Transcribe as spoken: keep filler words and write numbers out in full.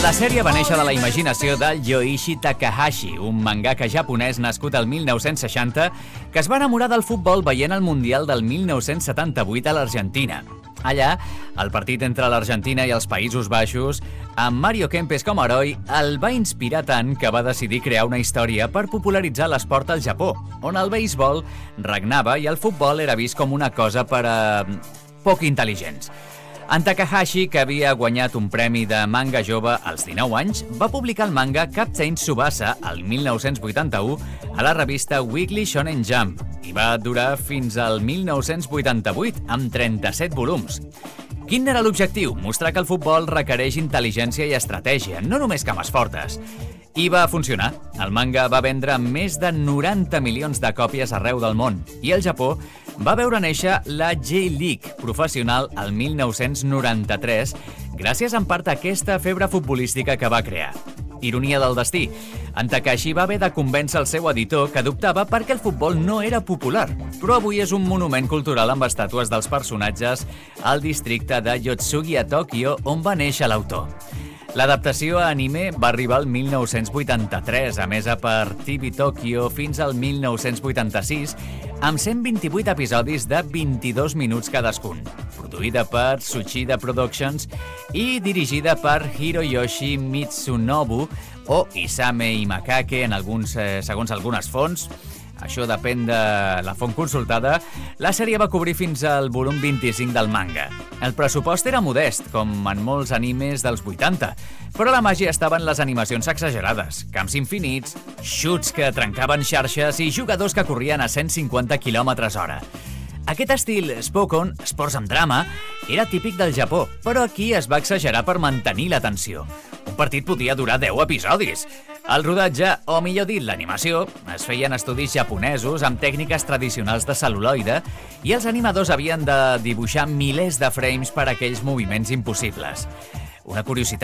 La sèrie va néixer de la imaginació de Yoichi Takahashi, un mangaka japonès nascut al mil nou-cents seixanta que es va enamorar del futbol veient el Mundial del mil nou-cents setanta-vuit a l'Argentina. Allà, el partit entre l'Argentina i els Països Baixos, amb Mario Kempes com a heroi, el va inspirar tant que va decidir crear una història per popularitzar l'esport al Japó, on el beisbol regnava i el futbol era vist com una cosa per a poc intel·ligents. En Takahashi, que havia guanyat un premi de manga jove als dinou anys, va publicar el manga Captain Tsubasa el mil nou-cents vuitanta-u a la revista Weekly Shonen Jump i va durar fins al mil nou-cents vuitanta-vuit amb trenta-set volums. Quin era l'objectiu? Mostrar que el futbol requereix intel·ligència i estratègia, no només cames fortes. I va funcionar. El manga va vendre més de noranta milions de còpies arreu del món i el Japó va veure néixer la J-League professional el mil nou-cents noranta-tres gràcies en part a aquesta febre futbolística que va crear. Ironia del destí, en Takahashi va haver de convèncer el seu editor que dubtava perquè el futbol no era popular, però avui és un monument cultural amb estàtues dels personatges al districte de Yotsugi a Tòquio, on va néixer l'autor. L'adaptació a anime va arribar al mil nou-cents vuitanta-tres, emesa per T V Tokyo fins al mil nou-cents vuitanta-sis, amb cent vint-i-vuit episodis de vint-i-dos minuts cadascun, produïda per Tsuchida Productions i dirigida per Hiroyoshi Mitsunobu o Isame Imakake en alguns, eh, segons algunes fonts. Això depèn de la font consultada. La sèrie va cobrir fins al volum vint-i-cinc del manga. El pressupost era modest, com en molts animes dels vuitanta, però la màgia estava en les animacions exagerades, camps infinits, xuts que trencaven xarxes i jugadors que corrien a cent cinquanta quilòmetres hora. Aquest estil Spokon, esports amb drama, era típic del Japó, però aquí es va exagerar per mantenir la tensió. Un partit podia durar deu episodis. El rodatge, o millor dit, l'animació, es feien estudis japonesos amb tècniques tradicionals de cel·luloide i els animadors havien de dibuixar milers de frames per a aquells moviments impossibles. Una curiositat